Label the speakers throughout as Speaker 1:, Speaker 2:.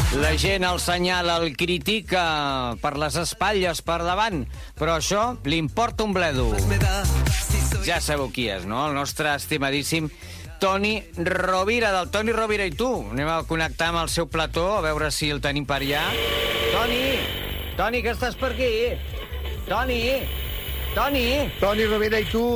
Speaker 1: La gent el senyala, el critica per les espatlles, per davant, però això li importa un bledo. Ja sabeu qui és, no? El nostre estimadíssim Toni Rovira, del Toni Rovira i tu. Anem a connectar amb el seu plató, a veure si el tenim per allà. Toni, que estàs per aquí? Toni!
Speaker 2: Toni Rovira i tu,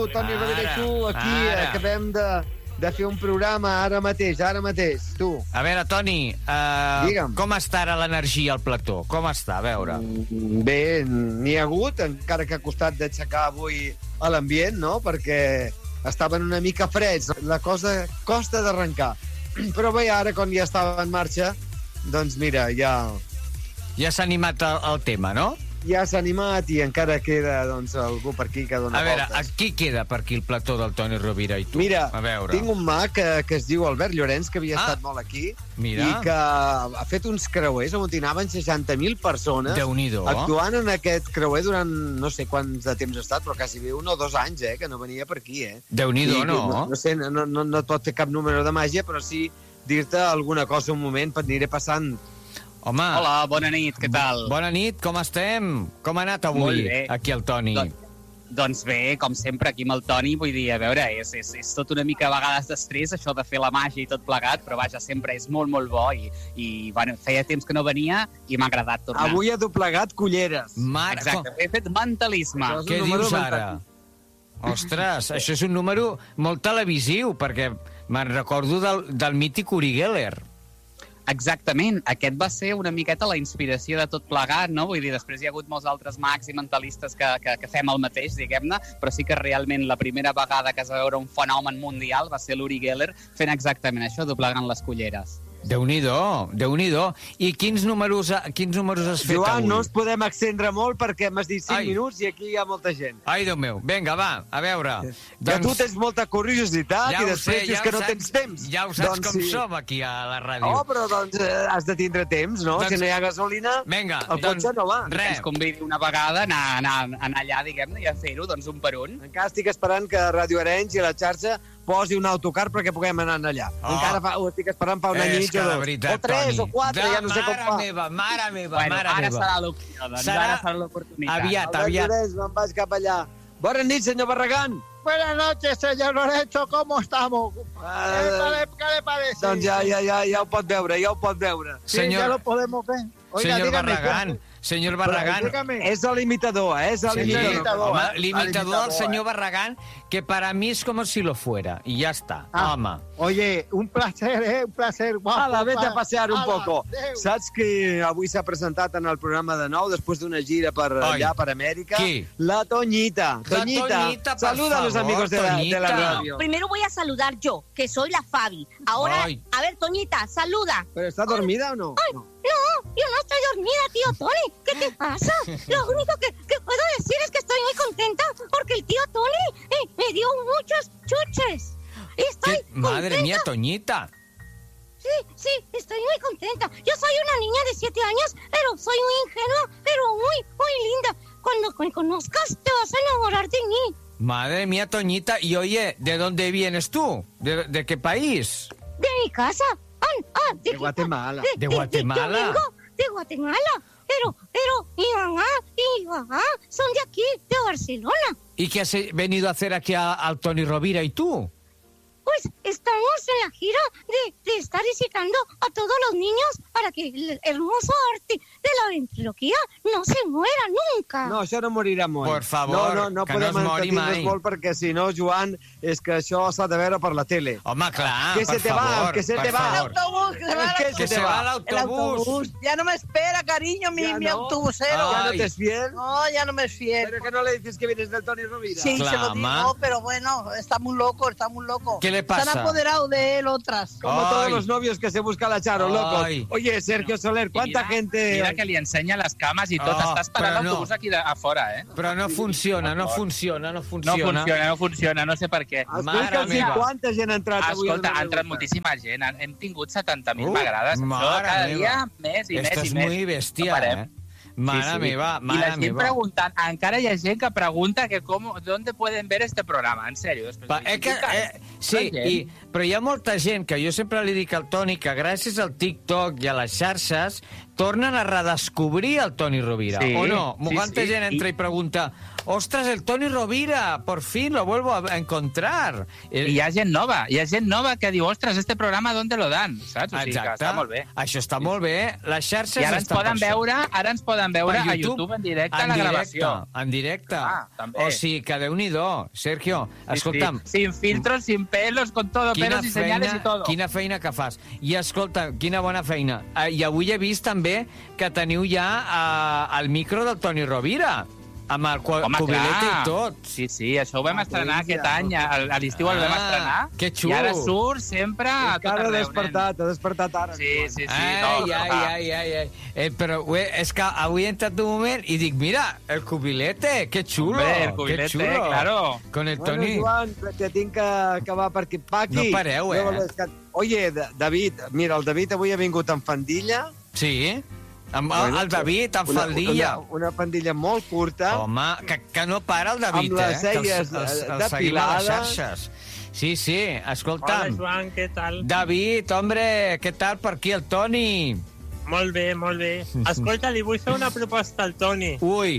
Speaker 2: aquí acabem de fer un programa ara mateix, tu.
Speaker 1: A veure, Toni, com està ara l'energia al plató? Com està? A veure.
Speaker 2: Bé, n'hi ha hagut, encara que ha costat d'aixecar avui a l'ambient, no?, perquè estaven una mica freds. La cosa costa d'arrencar. Però bé, ara, quan ja estava en marxa, doncs mira, ja
Speaker 1: s'ha animat el tema, no?
Speaker 2: Ja s'ha animat i encara queda doncs, algú per aquí que dona voltes.
Speaker 1: A veure, qui queda per aquí el plató del Toni Rovira i tu?
Speaker 2: Mira,
Speaker 1: a veure.
Speaker 2: Tinc un mag que es diu Albert Llorenç, que havia estat molt aquí,
Speaker 1: mira.
Speaker 2: I que ha fet uns creuers on hi anaven 60.000 persones actuant en aquest creuer durant no sé quants de temps ha estat, però quasi bé 1 o 2 anys, que no venia per aquí,
Speaker 1: Déu-n'hi-do, no?
Speaker 2: No sé, no et pot fer cap número de màgia, però sí dir-te alguna cosa un moment, t'aniré passant.
Speaker 1: Home.
Speaker 3: Hola, bona nit, què tal?
Speaker 1: Bona nit, com estem? Com ha anat avui aquí el Toni?
Speaker 3: Doncs bé, com sempre, aquí amb el Toni, vull dir, a veure, és tot una mica a vegades d'estrès, això de fer la màgia i tot plegat, però vaja, sempre és molt, molt bo i bueno, feia temps que no venia i m'ha agradat tornar.
Speaker 2: Avui ha doblegat culleres.
Speaker 3: Exacte, he fet mentalisme.
Speaker 1: Què dius ara? Ostres, això és un número molt televisiu, perquè me'n recordo del mític Uri Geller.
Speaker 3: Exactament, aquest va ser una miqueta la inspiració de tot plegat, no? Vull dir, després hi ha hagut molts altres mags i mentalistes que fem el mateix, diguem-ne, però sí que realment la primera vegada que es va veure un fenomen mundial va ser l'Uri Geller fent exactament això, doblegant les culleres.
Speaker 1: Déu-n'hi-do. I quins números has fet
Speaker 2: Joan,
Speaker 1: avui?
Speaker 2: no ens podem extendre molt perquè m'has dit 5 minuts i aquí hi ha molta gent.
Speaker 1: Ai, Déu meu. Vinga, va, a veure.
Speaker 2: Que tu tens molta curiositat i després dius que no tens temps.
Speaker 1: Ja ho saps com som aquí a la ràdio.
Speaker 2: Oh, però doncs has de tindre temps, no? Si no hi ha gasolina, el cotxe no va.
Speaker 3: Ens convidi una vegada a anar allà, diguem-ne, i a fer-ho, doncs, un per un.
Speaker 2: Encara estic esperant que Ràdio Arenys i la xarxa posi un autocar perquè puguem anar allà. Encara ho estic esperant fa un any i mig o 2. O 3 o 4, ja no sé com fa.
Speaker 1: Mare meva.
Speaker 3: Ara serà l'opció, doncs. Ara serà l'oportunitat.
Speaker 1: Aviat.
Speaker 2: Me'n vaig cap allà. Bona nit, senyor Barragán.
Speaker 4: Buenas noches, señor Lorenzo, ¿cómo estamos? ¿Qué le parece?
Speaker 2: Doncs ja ho pot veure,
Speaker 4: Sí, ya lo podemos ver. Oiga,
Speaker 1: Senyor Barragán,
Speaker 2: és l'imitador,
Speaker 1: l'imitador del senyor Barragán, que para mí es como si lo fuera, y ya está, home.
Speaker 4: Oye, un placer, guapo.
Speaker 2: Vete a pasear un poco. Saps que avui s'ha presentat en el programa de nou, després d'una gira per allà, per Amèrica?
Speaker 1: ¿Qui?
Speaker 2: La Toñita.
Speaker 1: Toñita,
Speaker 2: saluda a los amigos de la radio.
Speaker 5: Primero voy a saludar yo, que soy la Fabi. Ahora, a ver, Toñita, saluda.
Speaker 2: ¿Pero está dormida o no?
Speaker 5: No, yo no estoy dormida, tío Tony. ¿Qué te pasa? Lo único que puedo decir es que estoy muy contenta porque el tío Tony me dio muchos chuches. Estoy contenta.
Speaker 1: Madre mía, Toñita.
Speaker 5: Sí, estoy muy contenta. Yo soy una niña de 7 años, pero soy muy ingenua, pero muy linda. Cuando me conozcas, te vas a enamorar de mí.
Speaker 1: Madre mía, Toñita. Y oye, ¿de dónde vienes tú? ¿De qué país?
Speaker 5: De mi casa.
Speaker 2: De Guatemala.
Speaker 1: ¿De Guatemala?
Speaker 5: Yo vengo de Guatemala, pero mi mamá y mi papá son de aquí, de Barcelona.
Speaker 1: ¿Y qué has venido a hacer aquí al Toni Rovira y tú?
Speaker 5: Pues estamos en la gira de estar visitando a todos los niños para que el hermoso arte de la ventriloquia no se muera nunca.
Speaker 2: No, això no morirà molt.
Speaker 1: Por favor,
Speaker 2: no
Speaker 1: que no es mori mai.
Speaker 2: Molt perquè si no, Joan, és que això s'ha de veure per la tele.
Speaker 1: Home, clar,
Speaker 2: que
Speaker 1: per favor.
Speaker 2: Que se te va.
Speaker 6: El autobús,
Speaker 1: que se va el autobús.
Speaker 6: Ya no me espera, cariño, mi autobusero.
Speaker 2: ¿Ya no te es fiel?
Speaker 6: No, ya no me es fiel.
Speaker 2: ¿Pero que no le dices que vienes del Toni Rovira?
Speaker 6: Sí, se lo digo, pero bueno, está muy loco.
Speaker 1: ¿Qué le pasa?
Speaker 6: Se han apoderado de él otras.
Speaker 2: Como todos los novios que se busca la Charo, locos. Oye, Sergio Soler, ¿cuánta gente...?
Speaker 3: Mira que li ensenya les cames i tot. Està esperant l'autobús aquí a fora,
Speaker 1: Però no funciona.
Speaker 3: No funciona, no sé per què.
Speaker 2: Explica'ls quanta gent ha entrat avui.
Speaker 3: Escolta, ha entrat moltíssima gent. Hem tingut 70.000 m'agrades. Cada dia més i més.
Speaker 1: Esto es muy bestia, Mare meva,
Speaker 3: I la gent preguntant, encara hi ha gent que pregunta que ¿dónde pueden ver este programa? En sèrio.
Speaker 1: Sí, però hi ha molta gent que jo sempre li dic al Toni que gràcies al TikTok i a les xarxes tornen a redescobrir el Toni Rovira, o no? Molta gent entra i pregunta, ostras, el Toni Rovira, por fin lo vuelvo a encontrar.
Speaker 3: I hi ha gent nova que diu, ostres, este programa ¿dónde lo dan? Saps? O sigui, que està molt bé.
Speaker 1: Això està molt bé. Les xarxes
Speaker 3: I ara ens poden veure a YouTube en directe a la gravació.
Speaker 1: En directe.
Speaker 3: També.
Speaker 1: O sigui, que Déu-n'hi-do, Sergio. Escolta'm.
Speaker 3: Sin filtros, sin pelos, con todo, pelos y señales y todo.
Speaker 1: Quina feina que fas. I escolta, quina bona feina. I avui he vist també que teniu ja el micro del Toni Rovira. Amb el cubilete i tot.
Speaker 3: Sí, això ho vam estrenar aquest any. A l'estiu el vam estrenar.
Speaker 1: Que xulo.
Speaker 3: I ara surt sempre a tot arreu.
Speaker 2: Ha despertat ara.
Speaker 3: Sí.
Speaker 1: Ai. Però és que avui he entrat un moment i dic, mira, el cubilete, que xulo.
Speaker 3: Hombre, el cubilete, claro.
Speaker 1: Con el Toni.
Speaker 2: Joan, que tinc que acabar per aquí. Paqui.
Speaker 1: No pareu,
Speaker 2: Oye, David, mira, el David avui ha vingut amb fandilla.
Speaker 1: Sí. El David, amb faldilla.
Speaker 2: Una faldilla molt curta.
Speaker 1: Home, que no para el David,
Speaker 2: amb les celles
Speaker 1: depilades. Sí, escolta'm.
Speaker 7: Hola, Joan, què tal?
Speaker 1: David, hombre, què tal per aquí el Toni?
Speaker 7: Molt bé. Escolta, li vull fer una proposta al Toni.
Speaker 1: Ui.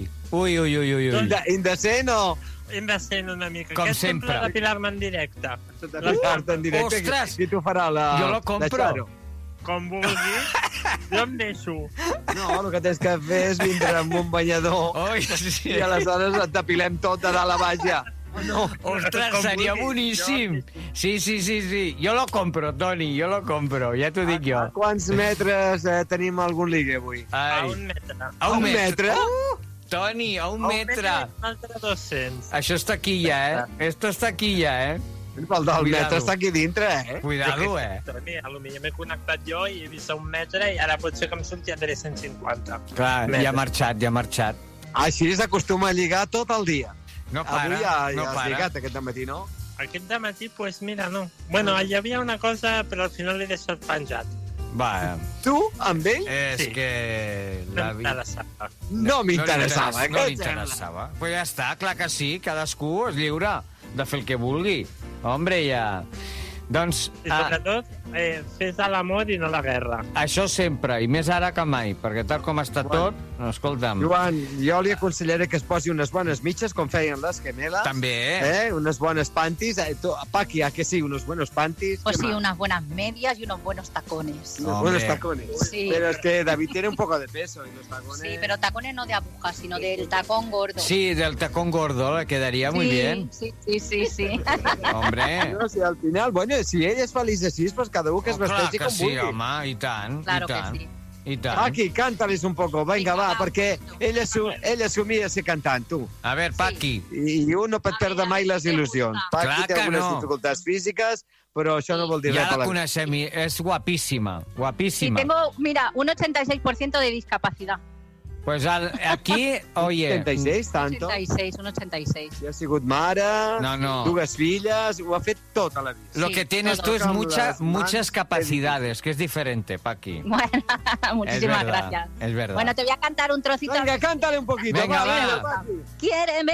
Speaker 2: Indecent o...?
Speaker 7: Indecent una mica.
Speaker 1: Com
Speaker 7: sempre.
Speaker 1: sempre.
Speaker 7: Depilar-me en directe.
Speaker 2: Depilar-te en directe?
Speaker 1: Ostres!
Speaker 2: Qui t'ho farà?
Speaker 1: Jo lo compro.
Speaker 7: Com vulgui, jo em deixo.
Speaker 2: No, el que tens que fer és vindre amb un banyador i aleshores et depilem tot de dalt a baix ja. No.
Speaker 1: Ostres, seria boníssim. Sí. Jo lo compro, Toni, jo lo compro, ja t'ho dic jo.
Speaker 2: A quants metres tenim algun ligue avui?
Speaker 7: A un metre.
Speaker 2: A un metre?
Speaker 1: Toni, a un metre.
Speaker 7: A un metre 200.
Speaker 1: Això està aquí ja, Esto està aquí ja,
Speaker 2: El del metre està aquí dintre,
Speaker 1: Cuidado,
Speaker 7: Toni, potser m'he connectat jo i he vist a un metre i ara pot ser que em surti a 350.
Speaker 1: Clar, ja ha marxat.
Speaker 2: Així s'acostuma a lligar tot el dia.
Speaker 1: No para,
Speaker 2: avui ja has lligat aquest matí, no?
Speaker 7: Aquest matí, pues mira, no. Bueno, hi havia una cosa, però al final l'he deixat penjat.
Speaker 1: Va.
Speaker 2: Tu, amb ell?
Speaker 1: És que...
Speaker 7: No m'interessava.
Speaker 2: No m'interessava.
Speaker 1: No m'interessava. Pues ja està, clar que sí, cadascú és lliure de fer el que vulgui. Hombre, ja... Doncs...
Speaker 7: I sobretot, fes l'amor i no la guerra.
Speaker 1: Això sempre, i més ara que mai, perquè tal com està tot, escolta'm...
Speaker 2: Joan, jo li aconsellaré que es posi unes bones mitges, com feien les gemelas.
Speaker 1: També.
Speaker 2: Unes bones panties. Paqui, ¿a que sí? Unos buenos panties.
Speaker 8: Pues sí, unas buenas medias y unos buenos tacones.
Speaker 2: Unos buenos tacones.
Speaker 8: Sí.
Speaker 2: Pero es que David tiene un poco de peso y los tacones...
Speaker 8: Sí, pero tacones no de aguja, sino del tacón gordo.
Speaker 1: Sí, del tacón gordo, le quedaría muy bien.
Speaker 8: Sí.
Speaker 1: Hombre.
Speaker 2: No, si al final, bueno, si ell és feliç així, pues cada un que es vesteixi com vulgui.
Speaker 1: Sí, home, i tant.
Speaker 8: Claro que sí.
Speaker 1: I tant.
Speaker 2: Paqui, cántales un poco, venga, va, perquè ell assumia ser cantant, tu.
Speaker 1: A veure, Paqui.
Speaker 2: I un no pot perdre mai les il·lusions. Paqui té algunes dificultats físiques, però això no vol dir res.
Speaker 1: Ja la coneixem, és guapíssima, guapísima.
Speaker 8: Sí, tengo, mira, un 86% de discapacidad.
Speaker 1: Pues aquí, oye...
Speaker 2: 86, tanto?
Speaker 8: 86, un 86.
Speaker 2: Ja ha sigut mare, dues filles, ho ha fet tot a la vida.
Speaker 1: Lo que tienes tú es muchas capacidades, que es diferente, Paqui.
Speaker 8: Bueno, muchísimas gracias.
Speaker 1: Es verdad.
Speaker 8: Bueno, te voy a cantar un trocito.
Speaker 2: Venga, cántale un poquito.
Speaker 1: Venga, va.
Speaker 8: Quiéreme